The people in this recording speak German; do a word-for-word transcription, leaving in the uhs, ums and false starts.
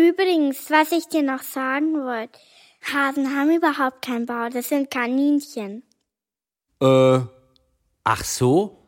Übrigens, was ich dir noch sagen wollte. Hasen haben überhaupt keinen Bauch, das sind Kaninchen. Äh, ach so?